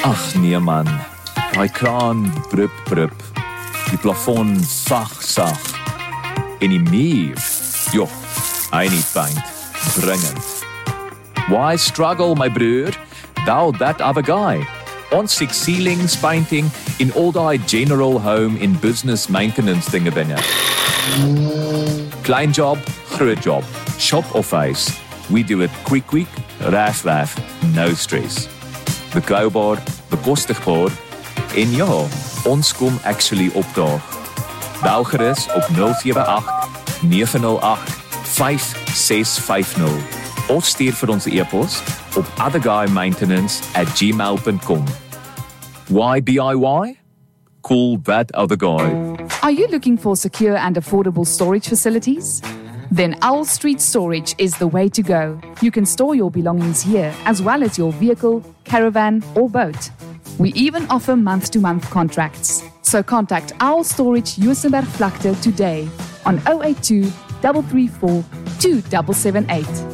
Ag nee man, daai kraan brup brup, die plafon sag, en die muur, joh, hy nie paint, dringend. Why struggle, my broer? Thou that other guy. Ons six ceilings painting in all die general home in business maintenance dinge binne. Klein job, groot job, shop of face. We do it quick, raf, no stress. Betroubaar, bekostigbaar en ja, ons kom actually opdaag. Bel gerus op 078 908 5650 of stuur vir ons e-pos op otherguymaintenance@gmail.com. Why DIY? Call that other guy. Are you looking for secure and affordable storage facilities? Then Owl Street Storage is the way to go. You can store your belongings here as well as your vehicle, caravan or boat. We even offer month-to-month contracts. So contact Owl Storage Juisenberg Vlakte today on 082 334 2778.